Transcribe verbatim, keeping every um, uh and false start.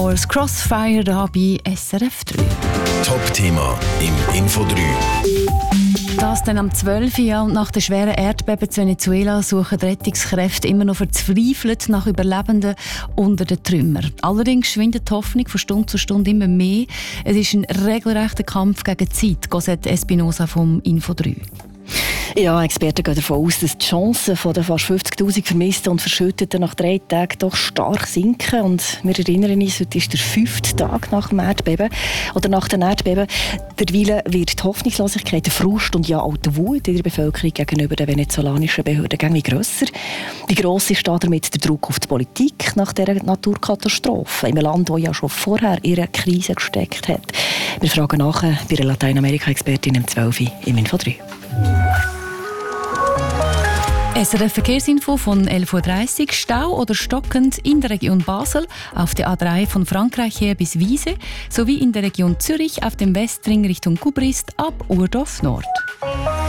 Flowers, Crossfire da bei S R F drei. Top-Thema im Info drei. Das dann am zwölf Uhr und nach den schweren Erdbeben in Venezuela suchen die Rettungskräfte immer noch verzweifelt nach Überlebenden unter den Trümmern. Allerdings schwindet die Hoffnung von Stunde zu Stunde immer mehr. Es ist ein regelrechter Kampf gegen die Zeit, Cosette Espinosa vom Info drei. Ja, Experten gehen davon aus, dass die Chancen von den fast fünfzigtausend Vermissten und Verschütteten nach drei Tagen doch stark sinken. Und wir erinnern uns, heute ist der fünfte Tag nach dem Erdbeben oder nach dem Erdbeben. Derweil wird die Hoffnungslosigkeit, der Frust und ja auch die Wut in der Bevölkerung gegenüber den venezolanischen Behörden irgendwie grösser. Wie gross ist damit der Druck auf die Politik nach dieser Naturkatastrophe? In einem Land, das ja schon vorher in einer Krise gesteckt hat. Wir fragen nach bei einer Lateinamerika-Expertin um zwölf Uhr im Info drei. S R F-Verkehrsinfo von elf Uhr dreißig. Stau oder stockend in der Region Basel, auf der A drei von Frankreich her bis Wiese, sowie in der Region Zürich auf dem Westring Richtung Gubrist ab Urdorf Nord.